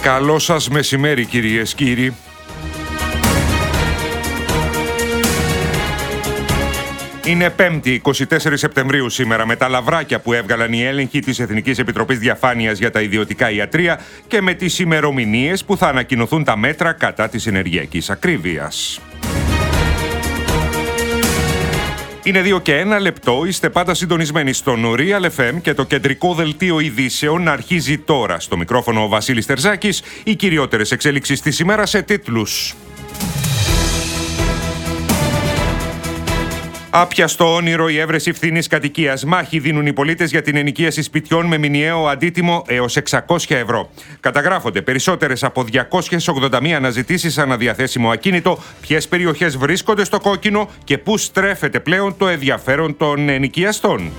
Καλό σας μεσημέρι, κυρίες, κύριοι. Είναι 5η, 24 Σεπτεμβρίου σήμερα, με τα λαβράκια που έβγαλαν οι έλεγχοι της Εθνικής Επιτροπής Διαφάνειας για τα ιδιωτικά ιατρεία και με τις ημερομηνίες που θα ανακοινωθούν τα μέτρα κατά της ενεργειακής ακρίβειας. Είναι 2 και 1 λεπτό, είστε πάντα συντονισμένοι στον Real FM και το κεντρικό δελτίο ειδήσεων αρχίζει τώρα. Στο μικρόφωνο ο Βασίλης Τερζάκης, οι κυριότερες εξέλιξεις της ημέρας σε τίτλους. Άπιαστο όνειρο, η έβρεση φθηνής κατοικίας. Μάχη δίνουν οι πολίτες για την ενοικίαση σπιτιών με μηνιαίο αντίτιμο έως 600 ευρώ. Καταγράφονται περισσότερες από 281 αναζητήσεις αναδιαθέσιμο ακίνητο. Ποιες περιοχές βρίσκονται στο κόκκινο και πού στρέφεται πλέον το ενδιαφέρον των ενοικιαστών.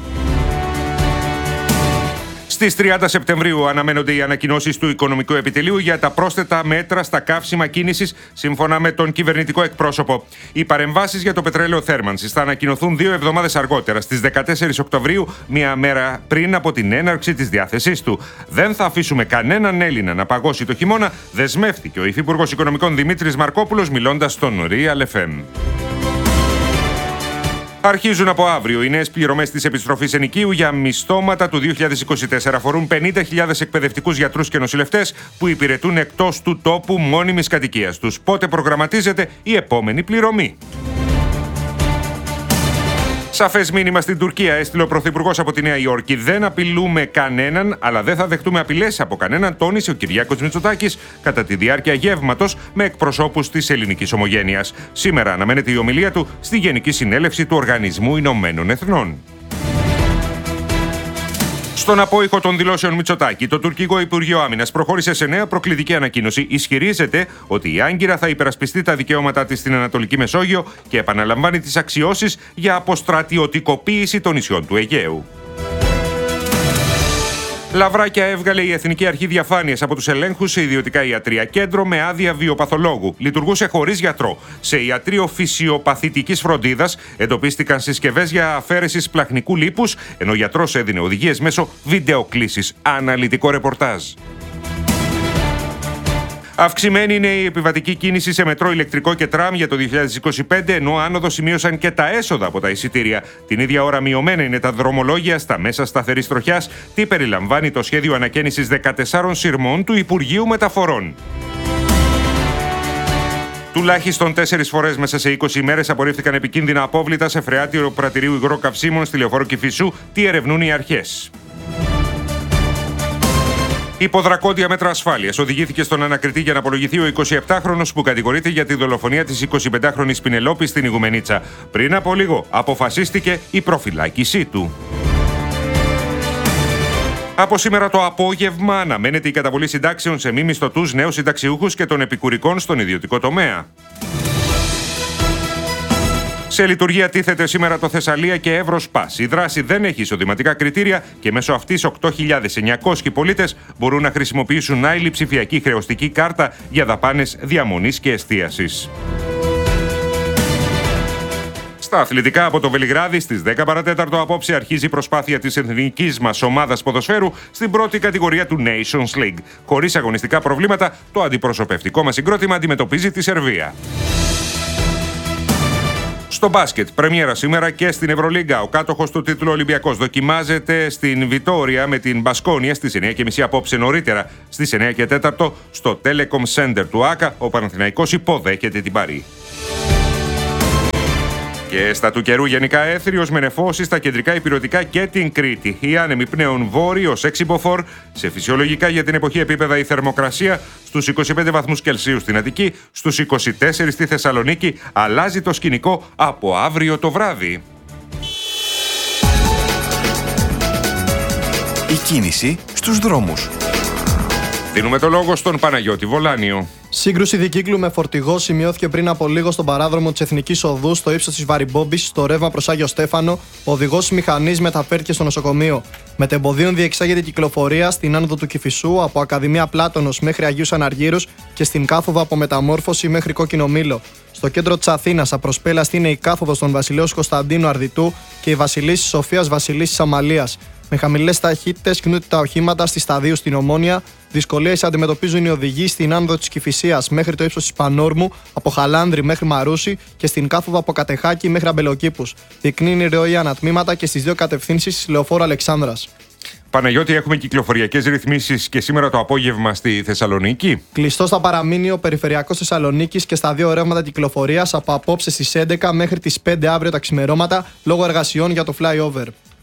Στις 30 Σεπτεμβρίου αναμένονται οι ανακοινώσεις του Οικονομικού Επιτελείου για τα πρόσθετα μέτρα στα καύσιμα κίνησης, σύμφωνα με τον κυβερνητικό εκπρόσωπο. Οι παρεμβάσεις για το πετρέλαιο θέρμανσης θα ανακοινωθούν 2 εβδομάδες αργότερα, στις 14 Οκτωβρίου, μία μέρα πριν από την έναρξη της διάθεσής του. Δεν θα αφήσουμε κανέναν Έλληνα να παγώσει το χειμώνα, δεσμεύτηκε ο Υφυπουργός Οικονομικών Δημήτρης Μαρκόπουλος, μιλώντας στον Real FM. Αρχίζουν από αύριο οι νέες πληρωμές της επιστροφής ενοικίου για μισθώματα του 2024. Αφορούν 50.000 εκπαιδευτικούς γιατρούς και νοσηλευτές που υπηρετούν εκτός του τόπου μόνιμης κατοικίας τους. Πότε προγραμματίζεται η επόμενη πληρωμή? Σαφές μήνυμα στην Τουρκία έστειλε ο Πρωθυπουργός από τη Νέα Υόρκη. Δεν απειλούμε κανέναν, αλλά δεν θα δεχτούμε απειλές από κανέναν, τόνισε ο Κυριάκος Μητσοτάκης κατά τη διάρκεια γεύματος με εκπροσώπους της ελληνικής ομογένειας. Σήμερα αναμένεται η ομιλία του στη Γενική Συνέλευση του Οργανισμού Ηνωμένων Εθνών. Στον απόϊχο των δηλώσεων Μητσοτάκη, το τουρκικό Υπουργείο Άμυνας προχώρησε σε νέα προκλητική ανακοίνωση. Ισχυρίζεται ότι η Άγκυρα θα υπερασπιστεί τα δικαιώματά της στην Ανατολική Μεσόγειο και επαναλαμβάνει τις αξιώσεις για αποστρατιωτικοποίηση των νησιών του Αιγαίου. Λαβράκια έβγαλε η Εθνική Αρχή Διαφάνειας από τους ελέγχους σε ιδιωτικά ιατρεία. Κέντρο με άδεια βιοπαθολόγου. Λειτουργούσε χωρίς γιατρό. Σε ιατρείο φυσιοπαθητικής φροντίδας εντοπίστηκαν συσκευές για αφαίρεση σπλαχνικού λίπους, ενώ ο γιατρός έδινε οδηγίες μέσω βιντεοκλήσης. Αναλυτικό ρεπορτάζ. Αυξημένη είναι η επιβατική κίνηση σε μετρό, ηλεκτρικό και τραμ για το 2025, ενώ άνοδο σημείωσαν και τα έσοδα από τα εισιτήρια. Την ίδια ώρα μειωμένα είναι τα δρομολόγια στα μέσα σταθερής τροχιάς. Τι περιλαμβάνει το σχέδιο ανακαίνησης 14 σειρμών του Υπουργείου Μεταφορών. Τουλάχιστον 4 φορές μέσα σε 20 ημέρες απορρίφθηκαν επικίνδυνα απόβλητα σε φρεάτιο πρατηρίου υγρό καυσίμων στη λεωφόρο Κηφισού. Τι ερευνούν οι αρχές? Υποδρακόντια μέτρα ασφάλειας. Οδηγήθηκε στον ανακριτή για να απολογηθεί ο 27χρονος που κατηγορείται για τη δολοφονία της 25χρονης Πινελόπη στην Ιγουμενίτσα. Πριν από λίγο αποφασίστηκε η προφυλάκησή του. Από σήμερα το απόγευμα αναμένεται η καταβολή συντάξεων σε μη μισθωτούς νέους συνταξιούχους και των επικουρικών στον ιδιωτικό τομέα. Σε λειτουργία τίθεται σήμερα το Θεσσαλία και Εύρος Πας. Η δράση δεν έχει εισοδηματικά κριτήρια και μέσω αυτής 8.900 πολίτες μπορούν να χρησιμοποιήσουν άειλη ψηφιακή χρεωστική κάρτα για δαπάνες διαμονής και εστίασης. Στα αθλητικά, από το Βελιγράδι, στις 10 παρατέταρτο απόψε αρχίζει η προσπάθεια της εθνικής μας ομάδας ποδοσφαίρου στην πρώτη κατηγορία του Nations League. Χωρίς αγωνιστικά προβλήματα, το αντιπροσωπευτικό μας συγκρότημα αντιμετωπίζει τη Σερβία. Στο μπάσκετ, πρεμιέρα σήμερα και στην Ευρωλίγκα. Ο κάτοχος του τίτλου Ολυμπιακός δοκιμάζεται στην Βιτόρια με την Μπασκόνια στις 9.30 απόψε. Νωρίτερα, στις 9.15 στο Telecom Center του ΆΚΑ, ο Παναθηναϊκός υποδέχεται την Παρί. Και στα του καιρού γενικά έθριος με νεφώσεις στα κεντρικά ηπειρωτικά και την Κρήτη. Οι άνεμοι πνέουν βόρειο ως 6 μποφόρ. Σε φυσιολογικά για την εποχή επίπεδα η θερμοκρασία στους 25 βαθμούς Κελσίου στην Αττική, στους 24 στη Θεσσαλονίκη. Αλλάζει το σκηνικό από αύριο το βράδυ. Η κίνηση στους δρόμους. Δίνουμε το λόγο στον Παναγιώτη Βολάνιο. Σύγκρουση δικύκλου με φορτηγό σημειώθηκε πριν από λίγο στον παράδρομο της Εθνικής Οδού στο ύψος της Βαριμπόμπης, στο ρεύμα προς Άγιο Στέφανο. Ο οδηγός μηχανής μεταφέρθηκε στο νοσοκομείο. Μετεμποδίων διεξάγεται κυκλοφορία στην άνοδο του Κηφισού από Ακαδημία Πλάτωνος μέχρι Αγίους Αναργύρους και στην κάθοδο από Μεταμόρφωση μέχρι Κόκκινο Μήλο. Στο κέντρο της Αθήνας, απροσπέλαστη είναι η κάθοδος των Βασιλέως Κωνσταντίνου Αρδιτού και η Βασιλίσσης Σοφίας Βασιλίσσης Αμαλίας. Με χαμηλές ταχύτητες κινούνται τα οχήματα στη Σταδίου στην Ομόνια. Δυσκολίες αντιμετωπίζουν οι οδηγοί στην άνοδο της Κηφισίας μέχρι το ύψος της Πανόρμου, από Χαλάνδρη μέχρι Μαρούσι και στην κάθοδο από Κατεχάκη μέχρι Αμπελοκήπους. Δεικνύει ροή ανατμήματα και στις δύο κατευθύνσεις της Λεωφόρου Αλεξάνδρας. Παναγιώτη, έχουμε κυκλοφοριακές ρυθμίσεις και σήμερα το απόγευμα στη Θεσσαλονίκη. Κλειστός θα παραμείνει ο περιφερειακός Θεσσαλονίκης και στα δύο ρεύματα κυκλοφορίας από απόψε στις 11 μέχρι τις 5 αύριο τα ξημερώματα λόγω εργασιών για το flyover.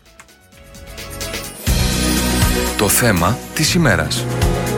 Το θέμα της ημέρας.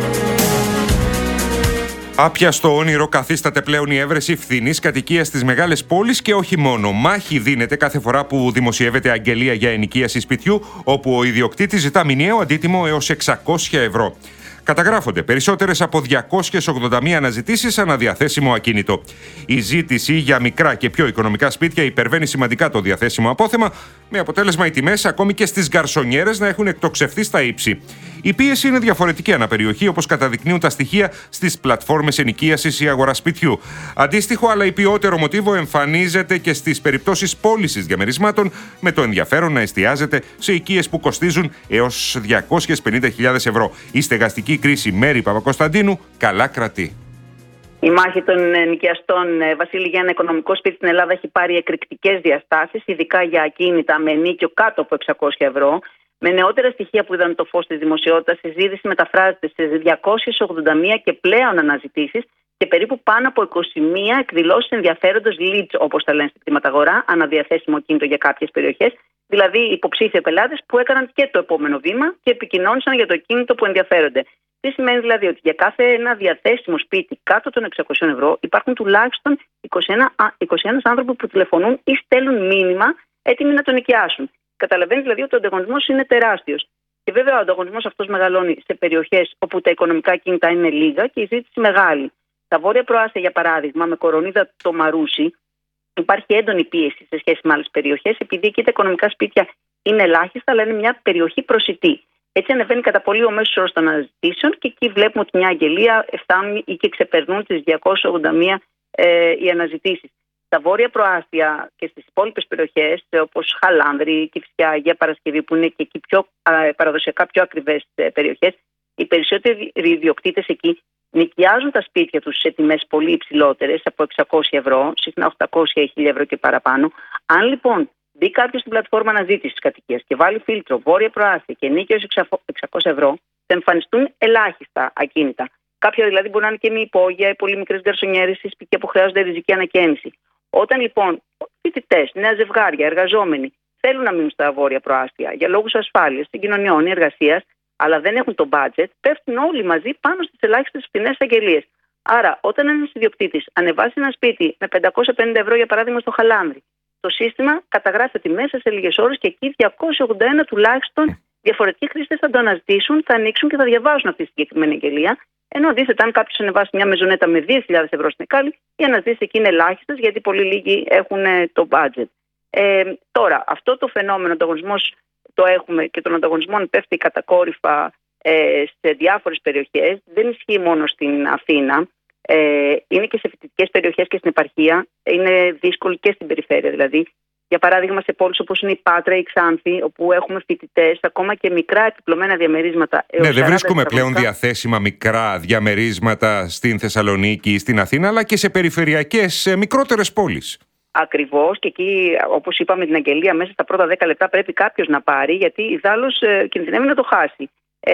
Άπιαστο όνειρο καθίσταται πλέον η έβρεση φθηνής κατοικίας στις μεγάλες πόλεις και όχι μόνο. Μάχη δίνεται κάθε φορά που δημοσιεύεται αγγελία για ενοικίαση σπιτιού, όπου ο ιδιοκτήτης ζητά μηνιαίο αντίτιμο έως 600 ευρώ. Καταγράφονται περισσότερες από 281 αναζητήσεις ανά διαθέσιμο ακίνητο. Η ζήτηση για μικρά και πιο οικονομικά σπίτια υπερβαίνει σημαντικά το διαθέσιμο απόθεμα, με αποτέλεσμα οι τιμές ακόμη και στις γκαρσονιέρες να έχουν εκτοξευθεί στα ύψη. Η πίεση είναι διαφορετική ανά περιοχή, όπως καταδεικνύουν τα στοιχεία στις πλατφόρμες ενοικίασης ή αγοράς σπιτιού. Αντίστοιχο αλλά υπιότερο μοτίβο εμφανίζεται και στις περιπτώσεις πώλησης διαμερισμάτων, με το ενδιαφέρον να εστιάζεται σε οικίες που κοστίζουν έως 250.000 ευρώ. Η στεγαστική κρίση Μέρη Παπακοσταντίνου καλά κρατεί. Η μάχη των νοικιαστών, Βασίλη, για ένα οικονομικό σπίτι στην Ελλάδα έχει πάρει εκρηκτικές διαστάσεις, ειδικά για ακίνητα με ενοίκιο κάτω από 600 ευρώ. Με νεότερα στοιχεία που είδαν το φως της δημοσιότητας, η ζήτηση μεταφράζεται σε 281 και πλέον αναζητήσεις και περίπου πάνω από 21 εκδηλώσεις ενδιαφέροντος leads, όπως τα λένε στην κτηματαγορά, αναδιαθέσιμο κίνητο για κάποιες περιοχές, δηλαδή υποψήφιοι πελάτες που έκαναν και το επόμενο βήμα και επικοινώνησαν για το κίνητο που ενδιαφέρονται. Τι σημαίνει δηλαδή ότι για κάθε ένα διαθέσιμο σπίτι κάτω των 600 ευρώ υπάρχουν τουλάχιστον 21 άνθρωποι που τηλεφωνούν ή στέλνουν μήνυμα έτοιμοι να τον νοικιάσουν. Καταλαβαίνει δηλαδή ότι ο ανταγωνισμός είναι τεράστιος. Και βέβαια ο ανταγωνισμός αυτός μεγαλώνει σε περιοχές όπου τα οικονομικά κίνητα είναι λίγα και η ζήτηση μεγάλη. Στα Βόρεια Προάστια, για παράδειγμα, με κορονίδα το Μαρούσι, υπάρχει έντονη πίεση σε σχέση με άλλες περιοχές, επειδή εκεί τα οικονομικά σπίτια είναι ελάχιστα, αλλά είναι μια περιοχή προσιτή. Έτσι ανεβαίνει κατά πολύ ο μέσος όρος των αναζητήσεων και εκεί βλέπουμε ότι μια αγγελία φτάνουν ή και ξεπερνούν τις 281 οι αναζητήσεις. Στα Βόρεια Προάστια και στις υπόλοιπες περιοχές, όπως Χαλάνδρη, Κηφισιά, Αγία Παρασκευή, που είναι και εκεί πιο παραδοσιακά πιο ακριβές περιοχές, οι περισσότεροι ιδιοκτήτες εκεί νοικιάζουν τα σπίτια τους σε τιμές πολύ υψηλότερες, από 600 ευρώ, συχνά 800 ή 1000 ευρώ και παραπάνω. Αν λοιπόν μπει κάποιος στην πλατφόρμα αναζήτησης κατοικίας και βάλει φίλτρο Βόρεια Προάστια και ενοίκιος 600 ευρώ, θα εμφανιστούν ελάχιστα ακίνητα. Κάποια δηλαδή μπορεί να είναι και μη υπόγεια, πολύ μικρές γκαρσονιέρες ή σπίτια που χρειάζονται ριζική ανακαίνιση. Όταν λοιπόν φοιτητές, νέα ζευγάρια, εργαζόμενοι θέλουν να μείνουν στα Βόρεια Προάστια για λόγους ασφάλειας, συγκοινωνιών ή εργασίας, αλλά δεν έχουν το budget, πέφτουν όλοι μαζί πάνω στις ελάχιστες φθηνές αγγελίες. Άρα, όταν ένας ιδιοκτήτης ανεβάσει ένα σπίτι με 550 ευρώ, για παράδειγμα, στο Χαλάνδρη, το σύστημα καταγράφει ότι μέσα σε λίγες ώρες και εκεί 281 τουλάχιστον διαφορετικοί χρήστες θα το αναζητήσουν, θα ανοίξουν και θα διαβάζουν αυτή τη συγκεκριμένη αγγελία. Ενώ αντίθετα, αν κάποιος ανεβάσει μια μεζονέτα με 2.000 ευρώ στην Εκάλη, οι αναζητήσεις εκεί είναι ελάχιστες, γιατί πολύ λίγοι έχουν το budget. Τώρα, αυτό το φαινόμενο ανταγωνισμός το έχουμε και τον ανταγωνισμό πέφτει κατακόρυφα σε διάφορες περιοχές. Δεν ισχύει μόνο στην Αθήνα. Είναι και σε φοιτητικές περιοχές και στην επαρχία. Είναι δύσκολο και στην περιφέρεια δηλαδή. Για παράδειγμα, σε πόλεις όπως είναι η Πάτρα ή η Ξάνθη, όπου έχουμε φοιτητές, ακόμα και μικρά επιπλωμένα διαμερίσματα. Ναι, δεν βρίσκουμε πλέον διαθέσιμα μικρά διαμερίσματα στην Θεσσαλονίκη ή στην Αθήνα, αλλά και σε περιφερειακές μικρότερες πόλεις. Ακριβώς, και εκεί, όπως είπαμε, την αγγελία μέσα στα πρώτα 10 λεπτά πρέπει κάποιος να πάρει, γιατί ιδάλλως κινδυνεύει να το χάσει.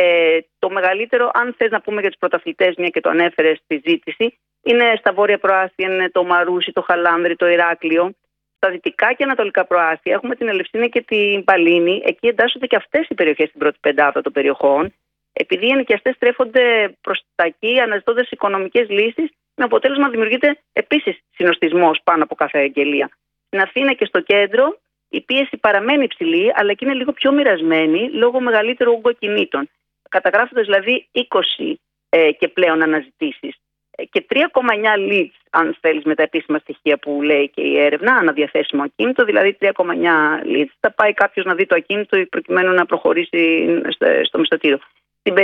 Το μεγαλύτερο, αν θες να πούμε για τους πρωταθλητές, μια και το ανέφερε στη ζήτηση, είναι στα Βόρεια Προάστια, είναι το Μαρούσι, το Χαλάνδρη, το Ηράκλειο. Στα δυτικά και ανατολικά Προάστια έχουμε την Ελευσίνα και την Παλίνη. Εκεί εντάσσονται και αυτές οι περιοχές στην πρώτη πεντάδα των περιοχών. Επειδή οι ενοικιαστές στρέφονται προς τα εκεί, αναζητώντας οικονομικές λύσεις, με αποτέλεσμα δημιουργείται επίσης συνοστισμός πάνω από κάθε αγγελία. Στην Αθήνα και στο κέντρο η πίεση παραμένει υψηλή, αλλά και είναι λίγο πιο μοιρασμένη λόγω μεγαλύτερου όγκου κινήτων. Καταγράφοντας δηλαδή 20 και πλέον αναζητήσεις και 3,9 leads, αν θέλεις, με τα επίσημα στοιχεία που λέει και η έρευνα, αναδιαθέσιμο ακίνητο, δηλαδή 3,9 leads. Θα πάει κάποιος να δει το ακίνητο προκειμένου να προχωρήσει στο μισθωτήριο. Στην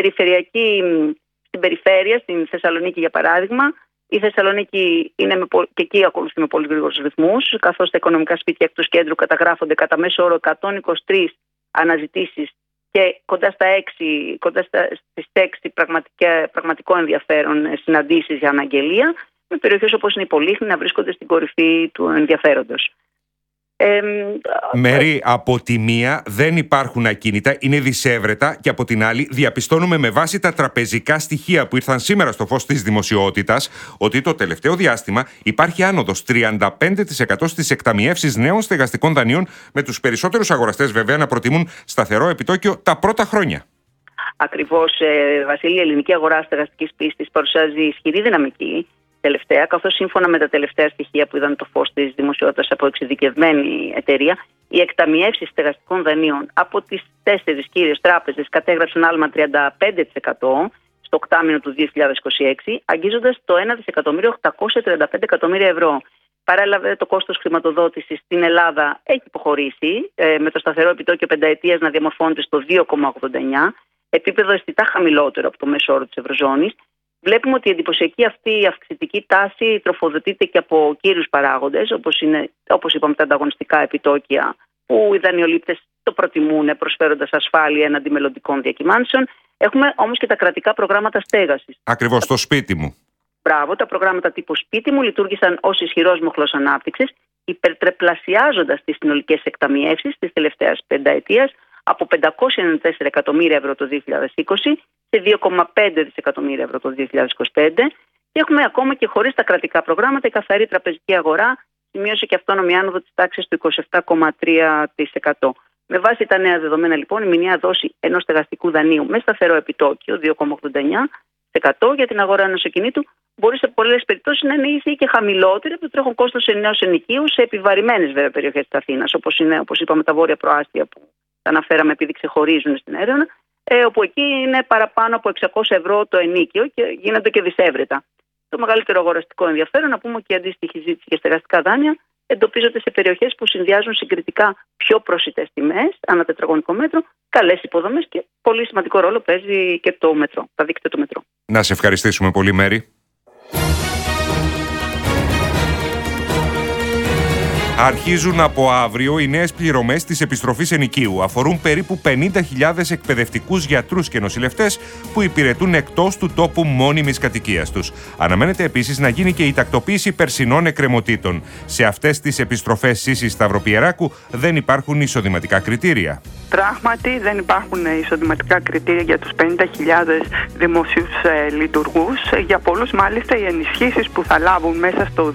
περιφέρεια, στην Θεσσαλονίκη για παράδειγμα, η Θεσσαλονίκη και εκεί ακολουθεί με πολύ γρήγορους ρυθμούς, καθώς τα οικονομικά σπίτια εκτός κέντρου καταγράφονται κατά μέσο όρο 123 αναζητήσεις και κοντά στις 6 πραγματικό ενδιαφέρον συναντήσεις για αναγγελία, με περιοχές όπως είναι η Πολύχνη να βρίσκονται στην κορυφή του ενδιαφέροντος. Μέρη, από τη μία δεν υπάρχουν ακίνητα, είναι δισεύρετα, και από την άλλη διαπιστώνουμε με βάση τα τραπεζικά στοιχεία που ήρθαν σήμερα στο φως της δημοσιότητας ότι το τελευταίο διάστημα υπάρχει άνοδος 35% στις εκταμιεύσεις νέων στεγαστικών δανείων, με τους περισσότερους αγοραστές βέβαια να προτιμούν σταθερό επιτόκιο τα πρώτα χρόνια. Ακριβώς, Βασίλη, η ελληνική αγορά στεγαστικής πίστης παρουσιάζει ισχυρή δυναμική τελευταία, καθώς σύμφωνα με τα τελευταία στοιχεία που είδαν το φως της δημοσιότητας από εξειδικευμένη εταιρεία, οι εκταμιεύσεις στεγαστικών δανείων από τις 4 κύριες τράπεζες κατέγραψαν άλμα 35% στο οκτάμηνο του 2026, αγγίζοντας το 1.835 ευρώ. Παράλληλα, το κόστος χρηματοδότησης στην Ελλάδα έχει υποχωρήσει, με το σταθερό επιτόκιο πενταετίας να διαμορφώνεται στο 2,89, επίπεδο αισθητά χαμηλότερο από το μέσο όρο της Ευρωζώνης. Βλέπουμε ότι η εντυπωσιακή αυτή αυξητική τάση τροφοδοτείται και από κύριους παράγοντες, όπως είπαμε, τα ανταγωνιστικά επιτόκια, που οι δανειολήπτες το προτιμούν, προσφέροντας ασφάλεια εναντί μελλοντικών διακυμάνσεων. Έχουμε όμως και τα κρατικά προγράμματα στέγασης. Ακριβώς, στο σπίτι μου. Μπράβο, τα προγράμματα τύπου σπίτι μου λειτουργήσαν ως ισχυρός μοχλός ανάπτυξης, υπερτρεπλασιάζοντας τις συνολικές εκταμιεύσεις της τελευταίας πενταετίας από 594 εκατομμύρια ευρώ το 2020 σε 2,5 δισεκατομμύρια ευρώ το 2025, και έχουμε ακόμα και χωρίς τα κρατικά προγράμματα η καθαρή τραπεζική αγορά σημείωσε και αυτόνομη άνοδο της τάξης του 27,3%. Με βάση τα νέα δεδομένα, λοιπόν, η μηνιαία δόση ενός στεγαστικού δανείου με σταθερό επιτόκιο 2,89% για την αγορά ενός ακινήτου μπορεί σε πολλές περιπτώσεις να είναι ίση και χαμηλότερη από το τρέχον κόστος ενός ενοικίου σε επιβαρημένες βέβαια περιοχές της Αθήνας, όπως είπαμε, τα βόρεια προάστια που τα αναφέραμε επειδή ξεχωρίζουν στην έρευνα, όπου εκεί είναι παραπάνω από 600 ευρώ το ενίκιο και γίνονται και δισεύρετα. Το μεγαλύτερο αγοραστικό ενδιαφέρον, να πούμε, και η αντίστοιχη ζήτηση για στεγαστικά δάνεια, εντοπίζονται σε περιοχές που συνδυάζουν συγκριτικά πιο προσιτές τιμές ανά τετραγωνικό μέτρο, καλές υποδομές, και πολύ σημαντικό ρόλο παίζει και το μετρό, τα δίκτυα του μετρό. Να σε ευχαριστήσουμε πολύ, Μέρη. Αρχίζουν από αύριο οι νέες πληρωμές της επιστροφής ενοικίου. Αφορούν περίπου 50.000 εκπαιδευτικούς γιατρούς και νοσηλευτές που υπηρετούν εκτός του τόπου μόνιμης κατοικίας τους. Αναμένεται επίσης να γίνει και η τακτοποίηση περσινών εκκρεμωτήτων. Σε αυτές τις επιστροφές Σύσης Σταυροπιεράκου δεν υπάρχουν εισοδηματικά κριτήρια. Πράγματι δεν υπάρχουν εισοδηματικά κριτήρια για τους 50.000 δημοσίους λειτουργούς. Για πολλούς μάλιστα οι ενισχύσεις που θα λάβουν μέσα στο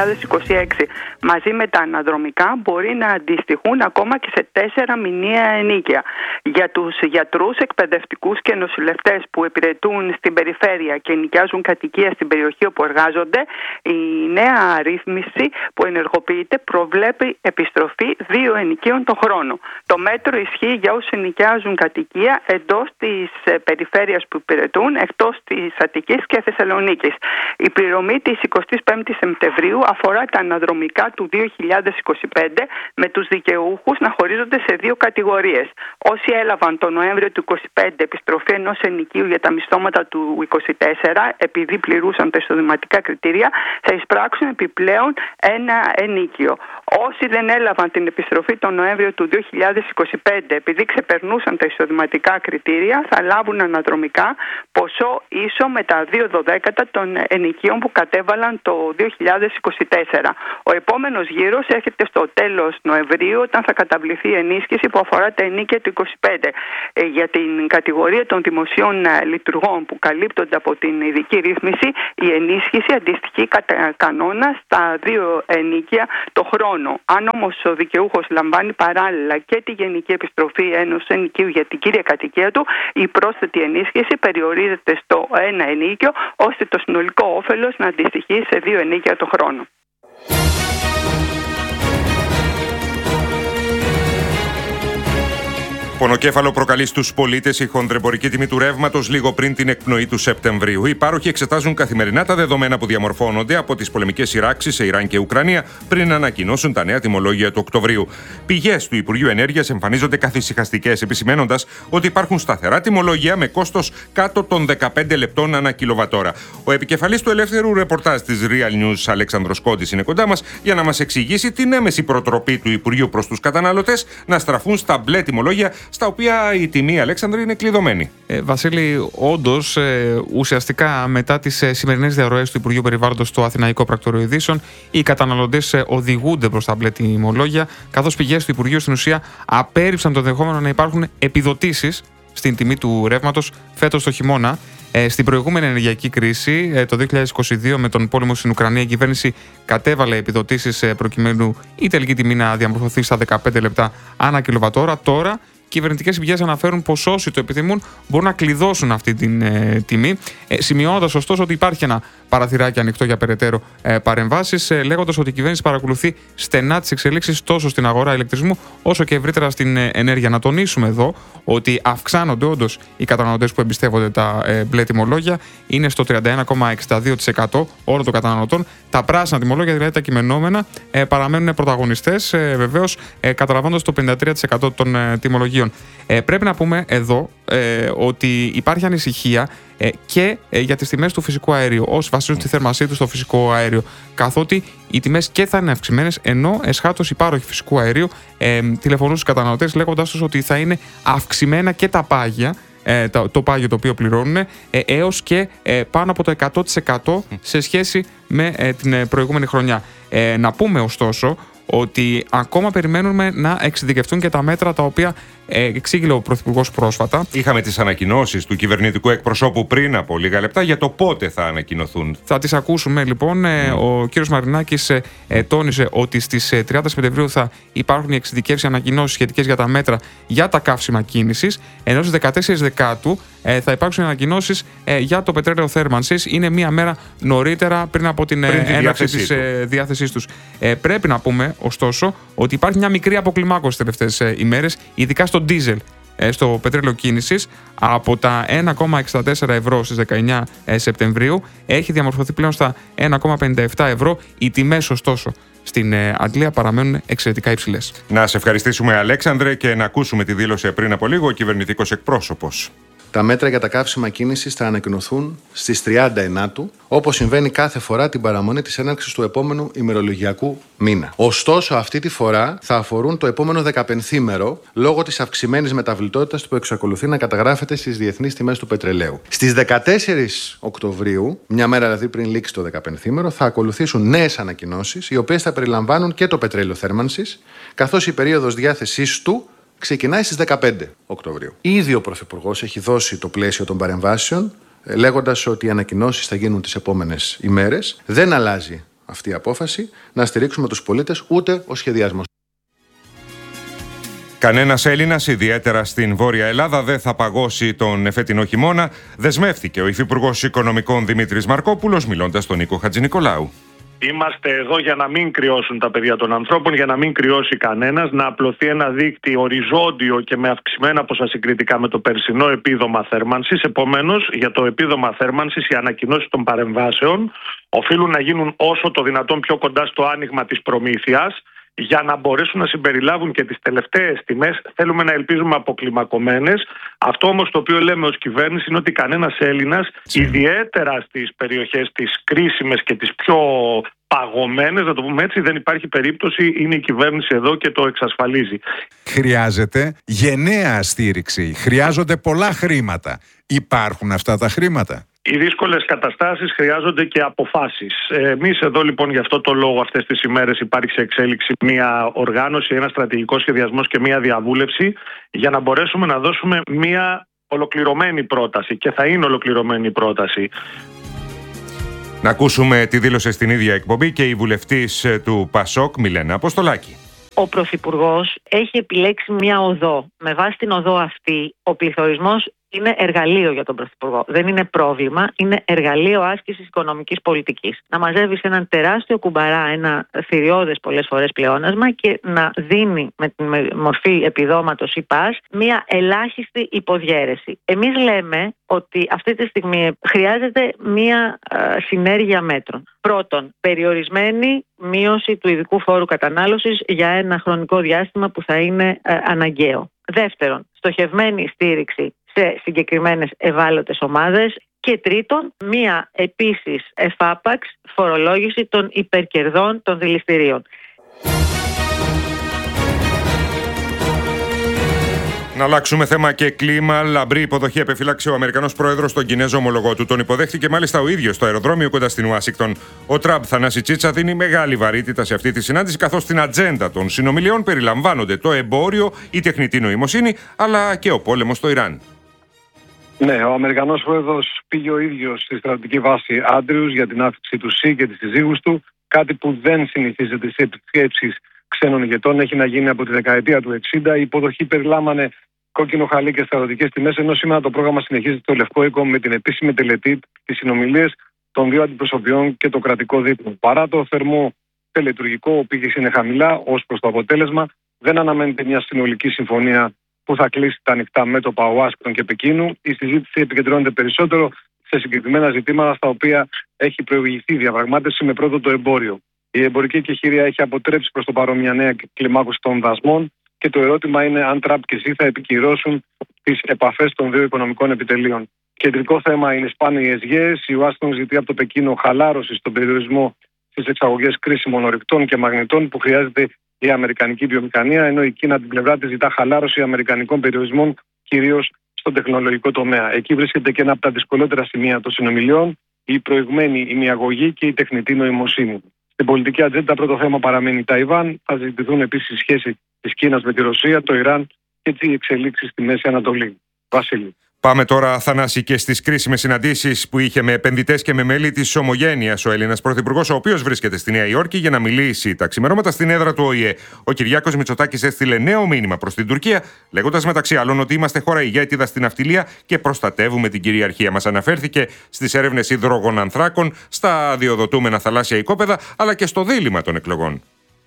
2026 μαζί με τα αναδρομικά μπορεί να αντιστοιχούν ακόμα και σε 4 μηνιαία ενίκια. Για τους γιατρούς, εκπαιδευτικούς και νοσηλευτές που υπηρετούν στην περιφέρεια και νοικιάζουν κατοικία στην περιοχή όπου εργάζονται, η νέα ρύθμιση που ενεργοποιείται προβλέπει επιστροφή 2 ενοικίων το χρόνο. Το μέτρο ισχύει για όσους νοικιάζουν κατοικία εντός της περιφέρειας που υπηρετούν, εκτός της Αττικής και Θεσσαλονίκης. Η πληρωμή της 25ης Σεπτεμβρίου αφορά τα αναδρομικά του 2025, με τους δικαιούχους να χωρίζονται σε 2 κατηγορίες. Όσοι έλαβαν τον Νοέμβριο του 2025 επιστροφή ενός ενοικίου για τα μισθώματα του 2024, επειδή πληρούσαν τα εισοδηματικά κριτήρια, θα εισπράξουν επιπλέον ένα ενίκιο. Όσοι δεν έλαβαν την επιστροφή τον Νοέμβριο του 2025, επειδή ξεπερνούσαν τα εισοδηματικά κριτήρια, θα λάβουν αναδρομικά ποσό ίσο με τα 2/12 των ενοικίων που κατέβαλαν το 2024. Ο επόμενος γύρος έρχεται στο τέλος Νοεμβρίου, όταν θα καταβληθεί η ενίσχυση που αφορά τα ενίκια του 2025. Για την κατηγορία των δημοσίων λειτουργών που καλύπτονται από την ειδική ρύθμιση, η ενίσχυση αντιστοιχεί κατά κανόνα στα 2 ενίκια το χρόνο. Αν όμως ο δικαιούχος λαμβάνει παράλληλα και τη γενική επιστροφή ενός ενοικίου για την κύρια κατοικία του, η πρόσθετη ενίσχυση περιορίζεται στο 1 ενίκιο, ώστε το συνολικό όφελος να αντιστοιχεί σε 2 ενίκια το χρόνο. Πονοκέφαλο προκαλεί στους πολίτες η χονδρεμπορική τιμή του ρεύματος λίγο πριν την εκπνοή του Σεπτεμβρίου. Οι πάροχοι εξετάζουν καθημερινά τα δεδομένα που διαμορφώνονται από τις πολεμικές σειράξεις σε Ιράν και Ουκρανία πριν ανακοινώσουν τα νέα τιμολόγια του Οκτωβρίου. Πηγές του Υπουργείου Ενέργειας εμφανίζονται καθησυχαστικές, επισημαίνοντας ότι υπάρχουν σταθερά τιμολόγια με κόστος κάτω των 15 λεπτών ανά κιλοβατόρα. Ο επικεφαλής του ελεύθερου ρεπορτάζ της Real News, Αλέξανδρος Κόντης, είναι κοντά μας για να μας εξηγήσει την έμεση προτροπή του Υπουργείου προς τους καταναλωτές να στραφούν στα μπλε τιμολόγια στα οποία η τιμή, Αλέξανδρε, είναι κλειδωμένη. Βασίλη, όντως, ουσιαστικά μετά τις σημερινές διαρροές του Υπουργείου Περιβάλλοντος στο Αθηναϊκό Πρακτορείο Ειδήσεων, οι καταναλωτές οδηγούνται προς τα μπλε τιμολόγια, καθώς πηγές του Υπουργείου στην ουσία απέρριψαν το ενδεχόμενο να υπάρχουν επιδοτήσεις στην τιμή του ρεύματος φέτος το χειμώνα. Στην προηγούμενη ενεργειακή κρίση, το 2022, με τον πόλεμο στην Ουκρανία, η κυβέρνηση κατέβαλε επιδοτήσεις προκειμένου η τελική τιμή να διαμορφωθεί στα 15 λεπτά ανά κιλοβατόρα. Τώρα, κυβερνητικές πηγές αναφέρουν πως όσοι το επιθυμούν μπορούν να κλειδώσουν αυτή την τιμή, σημειώνοντας ωστόσο ότι υπάρχει ένα παραθυράκι ανοιχτό για περαιτέρω παρεμβάσεις, λέγοντας ότι η κυβέρνηση παρακολουθεί στενά τις εξελίξεις τόσο στην αγορά ηλεκτρισμού όσο και ευρύτερα στην ενέργεια. Να τονίσουμε εδώ ότι αυξάνονται όντως οι καταναλωτές που εμπιστεύονται τα μπλε τιμολόγια, είναι στο 31,62% όλων των καταναλωτών. Τα πράσινα τιμολόγια, δηλαδή τα κειμενόμενα, παραμένουν πρωταγωνιστές, βεβαίως καταλαμβάνοντας το 53% των τιμολογίων. Πρέπει να πούμε εδώ ότι υπάρχει ανησυχία και για τις τιμές του φυσικού αερίου, όσοι βασίζουν τη θέρμανσή του στο φυσικό αέριο, καθότι οι τιμές και θα είναι αυξημένες, ενώ εσχάτως οι πάροχοι φυσικού αερίου τηλεφωνούν στους καταναλωτές λέγοντας τους ότι θα είναι αυξημένα και τα πάγια, το πάγιο το οποίο πληρώνουν, έως και πάνω από το 100% σε σχέση με την προηγούμενη χρονιά. Να πούμε ωστόσο ότι ακόμα περιμένουμε να εξειδικευτούν και τα μέτρα τα οποία εξήγηλε ο Πρωθυπουργός πρόσφατα. Είχαμε τις ανακοινώσεις του κυβερνητικού εκπροσώπου πριν από λίγα λεπτά για το πότε θα ανακοινωθούν. Θα τις ακούσουμε λοιπόν. Ο κ. Μαρινάκης τόνισε ότι στις 30 Σεπτεμβρίου θα υπάρχουν οι εξειδικεύσεις ανακοινώσεις σχετικές για τα μέτρα για τα καύσιμα κίνησης, ενώ στις 14 Δεκάτου θα υπάρξουν ανακοινώσεις για το πετρέλαιο θέρμανσης. Είναι μία μέρα νωρίτερα πριν από την έναρξη της διάθεσής τους. Πρέπει να πούμε ωστόσο ότι υπάρχει μια μικρή αποκλιμάκωση τις τελευταίες ημέρες, ειδικά στο ντίζελ, στο πετρέλαιο κίνησης, από τα 1,64 ευρώ στις 19 Σεπτεμβρίου έχει διαμορφωθεί πλέον στα 1,57 ευρώ. Οι τιμές ωστόσο στην Αγγλία παραμένουν εξαιρετικά υψηλές. Να σε ευχαριστήσουμε, Αλέξανδρε, και να ακούσουμε τη δήλωση πριν από λίγο ο κυβερνητικός εκπρόσωπος. Τα μέτρα για τα καύσιμα κίνησης θα ανακοινωθούν στις 30 όπως συμβαίνει κάθε φορά την παραμονή της έναρξης του επόμενου ημερολογιακού μήνα. Ωστόσο, αυτή τη φορά θα αφορούν το επόμενο 15ήμερο λόγω της αυξημένης μεταβλητότητας που εξακολουθεί να καταγράφεται στις διεθνείς τιμές του πετρελαίου. Στις 14 Οκτωβρίου, μια μέρα δηλαδή πριν λήξει το 15ήμερο, θα ακολουθήσουν νέες ανακοινώσεις, οι οποίες θα περιλαμβάνουν και το πετρέλαιο θέρμανσης, καθώς η περίοδος διάθεσής του ξεκινάει στις 15 Οκτωβρίου. Ήδη ο Πρωθυπουργός έχει δώσει το πλαίσιο των παρεμβάσεων, λέγοντας ότι οι ανακοινώσεις θα γίνουν τις επόμενες ημέρες. Δεν αλλάζει αυτή η απόφαση να στηρίξουμε τους πολίτες, ούτε ο σχεδιασμός. Κανένας Έλληνας, ιδιαίτερα στην Βόρεια Ελλάδα, δεν θα παγώσει τον φετινό χειμώνα, δεσμεύτηκε ο Υφυπουργός Οικονομικών Δημήτρης Μαρκόπουλος, μιλώντας στον Νίκο Χατζηνικολάου. Είμαστε εδώ για να μην κρυώσουν τα παιδιά των ανθρώπων, για να μην κρυώσει κανένας, να απλωθεί ένα δίκτυο οριζόντιο και με αυξημένα ποσά συγκριτικά με το περσινό επίδομα θέρμανσης. Επομένως, για το επίδομα θέρμανσης, οι ανακοινώσεις των παρεμβάσεων οφείλουν να γίνουν όσο το δυνατόν πιο κοντά στο άνοιγμα της προμήθειας, για να μπορέσουν να συμπεριλάβουν και τις τελευταίες τιμές. Θέλουμε να ελπίζουμε αποκλιμακωμένες. Αυτό όμως το οποίο λέμε ως κυβέρνηση είναι ότι κανένας Έλληνας, ιδιαίτερα στις περιοχές τις κρίσιμες και τις πιο παγωμένες, να το πούμε έτσι, δεν υπάρχει περίπτωση. Είναι η κυβέρνηση εδώ και το εξασφαλίζει. Χρειάζεται γενναία στήριξη. Χρειάζονται πολλά χρήματα. Υπάρχουν αυτά τα χρήματα? Οι δύσκολες καταστάσεις χρειάζονται και αποφάσεις. Εμείς εδώ λοιπόν για αυτό το λόγο αυτές τις ημέρες υπάρχει σε εξέλιξη μια οργάνωση, ένα στρατηγικό σχεδιασμός και μια διαβούλευση για να μπορέσουμε να δώσουμε μια ολοκληρωμένη πρόταση, και θα είναι ολοκληρωμένη η πρόταση. Να ακούσουμε τη δήλωση στην ίδια εκπομπή και η βουλευτής του ΠΑΣΟΚ, Μιλένα Αποστολάκη. Ο Πρωθυπουργός έχει επιλέξει μια οδό. Με βάση την οδό αυτή, ο πληθωρισμός είναι εργαλείο για τον Πρωθυπουργό. Δεν είναι πρόβλημα, είναι εργαλείο άσκησης οικονομικής πολιτικής. Να μαζεύεις έναν τεράστιο κουμπαρά, ένα θηριώδες πολλές φορές πλεόνασμα και να δίνει με τη μορφή επιδόματος ή ΠΑΣ μια ελάχιστη υποδιέρεση. Εμείς λέμε ότι αυτή τη στιγμή χρειάζεται μια συνέργεια μέτρων. Πρώτον, περιορισμένη μείωση του ειδικού φόρου κατανάλωσης για ένα χρονικό διάστημα που θα είναι αναγκαίο. Δεύτερον, στοχευμένη στήριξη σε συγκεκριμένες ευάλωτες ομάδες. Και τρίτον, μία επίσης εφάπαξ φορολόγηση των υπερκερδών των δηληστηρίων. Να αλλάξουμε θέμα και κλίμα. Λαμπρή υποδοχή επεφύλαξε ο Αμερικανός πρόεδρος στον Κινέζο ομολογό του. Τον υποδέχτηκε μάλιστα ο ίδιος στο αεροδρόμιο κοντά στην Ουάσιγκτον. Ο Τραμπ, Θανάση Τσίτσα, δίνει μεγάλη βαρύτητα σε αυτή τη συνάντηση, καθώς στην ατζέντα των συνομιλιών περιλαμβάνονται το εμπόριο, η τεχνητή νοημοσύνη, αλλά και ο πόλεμος στο Ιράν. Ναι, ο Αμερικανός πρόεδρος πήγε ο ίδιος στη στρατιωτική βάση Άντριους για την άφηξη του ΣΥ και της συζύγους του. Κάτι που δεν συνηθίζεται σε επισκέψεις ξένων ηγετών, έχει να γίνει από τη δεκαετία του 60. Η υποδοχή περιλάμβανε κόκκινο χαλί και στρατιωτικές τιμές, ενώ σήμερα το πρόγραμμα συνεχίζεται στο Λευκό Οίκο με την επίσημη τελετή, τις συνομιλίες των δύο αντιπροσωπιών και το κρατικό δείπνο. Παρά το θερμό τελετουργικό, ο πύχης είναι χαμηλά ως προς το αποτέλεσμα. Δεν αναμένεται μια συνολική συμφωνία που θα κλείσει τα ανοιχτά μέτωπα Ουάσιγκτον και Πεκίνου. Η συζήτηση επικεντρώνεται περισσότερο σε συγκεκριμένα ζητήματα στα οποία έχει προηγηθεί διαπραγμάτευση, με πρώτο το εμπόριο. Η εμπορική εκεχηρία έχει αποτρέψει προς το παρόν μια νέα κλιμάκωση των δασμών και το ερώτημα είναι αν Τραμπ και ΣΥ θα επικυρώσουν τις επαφές των δύο οικονομικών επιτελείων. Κεντρικό θέμα είναι σπάνιες γέες. Η Ουάσιγκτον ζητεί από το Πεκίνο χαλάρωση στον περιορισμό στις εξαγωγές κρίσιμων ορυκτών και μαγνητών που χρειάζεται η αμερικανική βιομηχανία, ενώ η Κίνα την πλευρά της ζητά χαλάρωση αμερικανικών περιορισμών, κυρίως στον τεχνολογικό τομέα. Εκεί βρίσκεται και ένα από τα δυσκολότερα σημεία των συνομιλιών, η προηγμένη ημιαγωγή και η τεχνητή νοημοσύνη. Στην πολιτική ατζέντα, πρώτο θέμα παραμένει η Ταϊβάν. Θα συζητηθούν επίσης η σχέση της Κίνας με τη Ρωσία, το Ιράν και τις εξελίξεις στη Μέση Ανατολή. Βασίλη. Πάμε τώρα, Θανάση, και στις κρίσιμες συναντήσεις που είχε με επενδυτές και με μέλη της Ομογένειας ο Έλληνας Πρωθυπουργός, ο οποίος βρίσκεται στη Νέα Υόρκη για να μιλήσει τα ξημερώματα στην έδρα του ΟΗΕ. Ο Κυριάκος Μητσοτάκης έστειλε νέο μήνυμα προς την Τουρκία, λέγοντας μεταξύ άλλων ότι είμαστε χώρα ηγέτιδα στην ναυτιλία και προστατεύουμε την κυριαρχία μας. Αναφέρθηκε στις έρευνες υδρογονανθράκων, στα αδειοδοτούμενα θαλάσσια οικόπεδα, αλλά και στο δίλημμα των εκλογών.